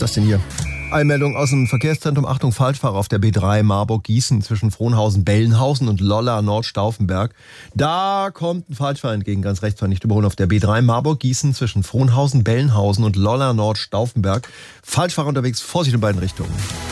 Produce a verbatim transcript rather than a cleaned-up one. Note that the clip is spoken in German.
ist das denn hier? Einmeldung aus dem Verkehrszentrum. Achtung, Falschfahrer auf der B drei Marburg-Gießen zwischen Frohnhausen-Bellenhausen und Lolla-Nordstauffenberg. Da kommt ein Falschfahrer entgegen, ganz rechts, war nicht überholen. Auf der B drei Marburg-Gießen zwischen Frohnhausen-Bellenhausen und Lolla-Nordstauffenberg. Falschfahrer unterwegs, Vorsicht in beiden Richtungen.